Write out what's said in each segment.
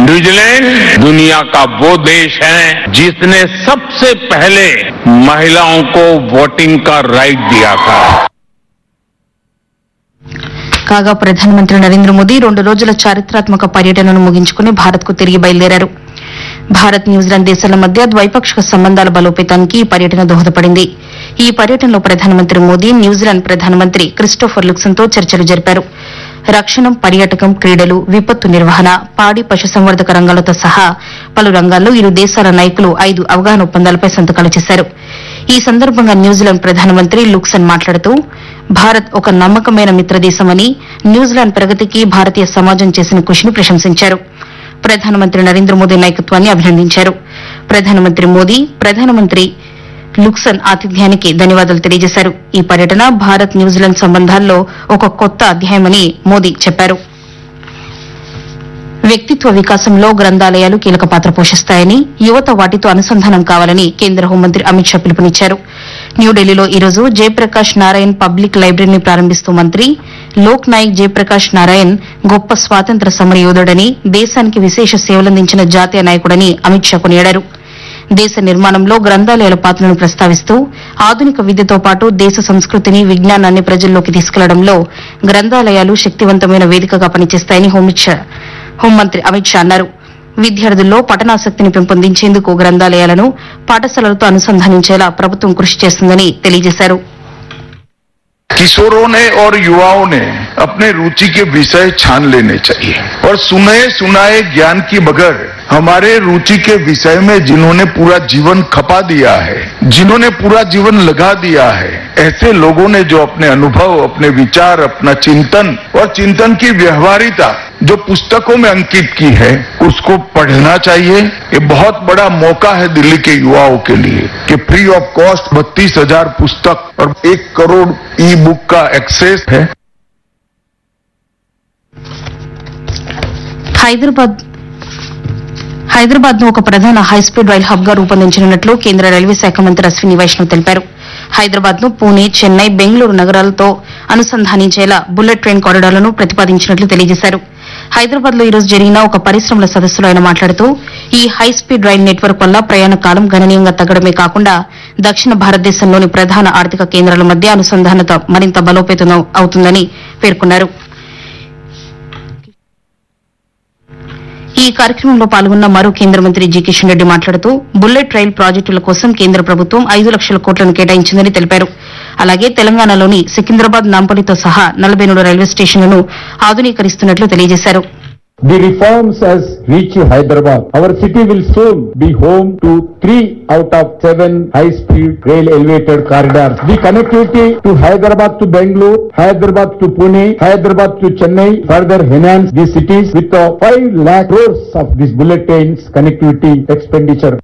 New Zealand दुनिया का वो देश है जिसने सबसे पहले महिलाओं को वोटिंग का राइट दिया था। కాగా ప్రధానమంత్రి నరేంద్ర మోదీ 2 రోజుల చారిత్రాత్మక పర్యటనను ముగించుకుని భారత్కు తిరిగి బయలుదేరారు. భారత్ న్యూజిలాండ్ దేశాల మధ్య ద్వైపాక్షిక సంబంధాల బలోపేతానికి ఈ పర్యటన దోహదపడింది. ఈ పర్యటనలో ప్రధానమంత్రి మోదీ న్యూజిలాండ్ ప్రధానమంత్రి క్రిస్టోఫర్ లుక్సన్తో చర్చలు జరిపారు. రక్షణ, పర్యాటకం, క్రీడలు, విపత్తు నిర్వహణ, పాడి పశుసంవర్ధక రంగాలతో సహా పలు రంగాల్లో ఇరు దేశాల నాయకులు 5 అవగాహన ఒప్పందాలపై సంతకాలు చేశారు. ఈ సందర్భంగా న్యూజిలాండ్ ప్రధానమంత్రి లుక్సన్ మాట్లాడుతూ భారత్ ఒక నమ్మకమైన మిత్రదేశమని, న్యూజిలాండ్ ప్రగతికి భారతీయ సమాజం చేసిన కృషిని ప్రశంసించారు. ప్రధానమంత్రి నరేంద్ర మోదీ నాయకత్వాన్ని అభినందించారు. ప్రధానమంత్రి లుక్సన్ ఆతిథ్యానికి ధన్యవాదాలు తెలియజేశారు. ఈ పర్యటన భారత్ న్యూజిలాండ్ సంబంధాల్లో ఒక కొత్త అధ్యాయమని మోదీ చెప్పారు. వ్యక్తిత్వ వికాసంలో గ్రంథాలయాలు కీలక పాత్ర పోషిస్తాయని, యువత వాటితో అనుసంధానం కావాలని కేంద్ర హోంమంత్రి అమిత్ షా పిలుపునిచ్చారు. న్యూఢిల్లీలో ఈ రోజు జయప్రకాష్ నారాయణ్ పబ్లిక్ లైబ్రరీని ప్రారంభిస్తూ మంత్రి లోక్ నాయక్ జయప్రకాష్ నారాయణ్ గొప్ప స్వాతంత్ర సమర యోధుడని, దేశానికి విశేష సేవలందించిన జాతీయ నాయకుడని అమిత్ షా కొనియాడారు. దేశ నిర్మాణంలో గ్రంథాలయాల పాత్రను ప్రస్తావిస్తూ ఆధునిక విద్యతో పాటు దేశ సంస్కృతిని, విజ్ఞానాన్ని ప్రజల్లోకి తీసుకెళ్లడంలో గ్రంథాలయాలు శక్తివంతమైన వేదికగా పనిచేస్తాయని హోంమంత్రి అమిత్ షా అన్నారు. విద్యార్థుల్లో పఠనాసక్తిని పెంపొందించేందుకు గ్రంథాలయాలను పాఠశాలలతో అనుసంధానించేలా ప్రభుత్వం కృషి చేస్తుందని తెలియజేశారు. किशोरों ने और युवाओं ने अपने रुचि के विषय छान लेने चाहिए और सुने सुनाए ज्ञान की बगैर हमारे रुचि के विषय में जिन्होंने पूरा जीवन खपा दिया है, जिन्होंने पूरा जीवन लगा दिया है, ऐसे लोगों ने जो अपने अनुभव, अपने विचार, अपना चिंतन और चिंतन की व्यवहारिता जो पुस्तकों में अंकित की है, उसको पढ़ना चाहिए. ये बहुत बड़ा मौका है दिल्ली के युवाओं के लिए कि फ्री ऑफ कॉस्ट 32,000 पुस्तक और 1 करोड़ ई बुक का एक्सेस है. హైదరాబాద్ ను ఒక ప్రధాన హైస్పీడ్ రైల్ హబ్ గా రూపొందించనున్నట్లు కేంద్ర రైల్వే శాఖ మంత్రి అశ్విని వైష్ణవ్ తెలిపారు. హైదరాబాద్ ను పూణె, చెన్నై, బెంగళూరు నగరాలతో అనుసంధానించేలా బుల్లెట్ ట్రైన్ కారిడార్లను ప్రతిపాదించినట్లు తెలియజేశారు. హైదరాబాద్ లో ఈ రోజు జరిగిన ఒక పరిశ్రమల సదస్సులో ఆయన మాట్లాడుతూ ఈ హైస్పీడ్ రైల్ నెట్వర్క్ వల్ల ప్రయాణ కాలం గణనీయంగా తగ్గడమే కాకుండా దక్షిణ భారతదేశంలోని ప్రధాన ఆర్థిక కేంద్రాల మధ్య అనుసంధానత మరింత బలోపేతం అవుతుందని పేర్కొన్నారు. ఈ కార్యక్రమంలో పాల్గొన్న మరో కేంద్ర మంత్రి జి కిషన్ రెడ్డి మాట్లాడుతూ బుల్లెట్ రైల్ ప్రాజెక్టుల కోసం కేంద్ర ప్రభుత్వం 5 లక్షల కోట్లను కేటాయించిందని తెలిపారు. అలాగే తెలంగాణలోని సికింద్రాబాద్, నాంపల్లితో సహా 43 రైల్వే స్టేషన్లను ఆధునీకరిస్తున్నట్లు తెలియజేశారు. The reforms has reached Hyderabad. Our city will soon be home to 3 out of 7 high-speed rail elevated corridors. The connectivity to Hyderabad to Bangalore, Hyderabad to Pune, Hyderabad to Chennai further enhance these cities with 5 lakh crores of these bullet trains connectivity expenditure.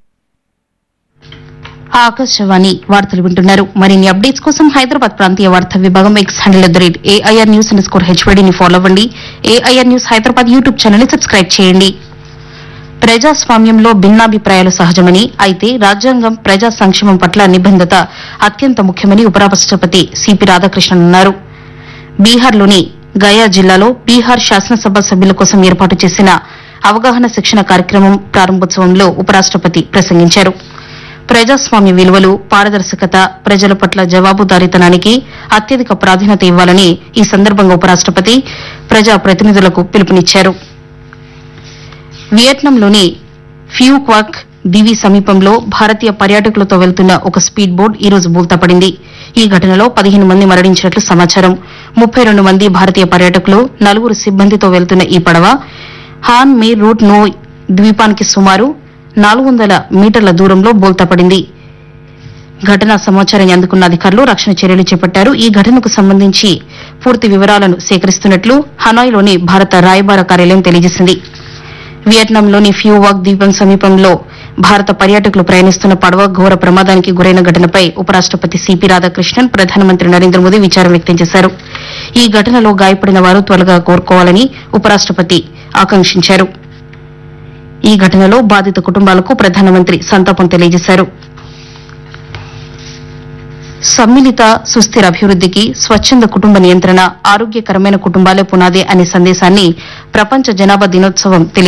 Akashvani వార్తలు వింటున్నారు. మరిన్ని updates కోసం హైదరాబాద్ ప్రాంతీయ వార్తా విభాగం X handle @AIR_News ని follow అవ్వండి. AIR news Hyderabad YouTube channel ని సబ్స్క్రైబ్ చేయండి. ప్రజాస్వామ్యంలో భిన్నాభిప్రాయాలు సహజమని, అయితే రాజ్యాంగం ప్రజా సంక్షేమం పట్ల నిబద్ధత అత్యంత ముఖ్యమని ఉపరాష్ట్రపతి సిపి రాధాకృష్ణన్ అన్నారు. బీహార్లోని గయా జిల్లాలో బీహార్ శాసనసభ సభ్యుల కోసం ఏర్పాటు చేసిన అవగాహన శిక్షణ కార్యక్రమం ప్రారంభోత్సవంలో ఉపరాష్ట్రపతి ప్రసంగించారు. ప్రజాస్వామ్య విలువలు, పారదర్శకత, ప్రజల పట్ల జవాబుదారీతనానికి అత్యధిక ప్రాధాన్యత ఇవ్వాలని ఈ సందర్భంగా ఉపరాష్ట్రపతి ప్రజా ప్రతినిధులకు పిలుపునిచ్చారు. వియత్నాంలోని ఫ్యూ క్వాక్ దీవి సమీపంలో భారతీయ పర్యాటకులతో వెళ్తున్న ఒక స్పీడ్ బోట్ ఈ రోజు బోల్తాపడింది. ఈ ఘటనలో 15 మంది మరణించినట్లు సమాచారం. 32 మంది భారతీయ పర్యాటకులు, 4 సిబ్బందితో వెళ్తున్న ఈ పడవ హాన్ మే రూట్ నో ద్వీపానికి సుమారు 400 మీటర్ల దూరంలో బోల్తాపడింది. ఘటనా సమాచారాన్ని అందుకున్న అధికారులు రక్షణ చర్యలు చేపట్టారు. ఈ ఘటనకు సంబంధించి పూర్తి వివరాలను సేకరిస్తున్నట్లు హనాయ్లోని భారత రాయబార కార్యాలయం తెలియజేసింది. వియత్నాంలోని ఫ్యూవాక్ ద్వీపం సమీపంలో భారత పర్యాటకులు ప్రయాణిస్తున్న పడవ ఘోర ప్రమాదానికి గురైన ఘటనపై ఉపరాష్ట్రపతి సిపి రాధాకృష్ణన్, ప్రధానమంత్రి నరేంద్ర మోదీ విచారం వ్యక్తం చేశారు. ఈ ఘటనలో గాయపడిన వారు త్వరగా కోలుకోవాలని ఉపరాష్ట్రపతి ఆకాంక్షించారు. ఈ ఘటనలో బాధిత కుటుంబాలకు ప్రధానమంత్రి సంతాపం తెలియజేశారు. సమ్మిళిత సుస్థిర అభివృద్దికి స్వచ్ఛంద కుటుంబ నియంత్రణ, ఆరోగ్యకరమైన కుటుంబాలే పునాది అనే సందేశాన్ని ప్రపంచ జనాభా దినోత్సవం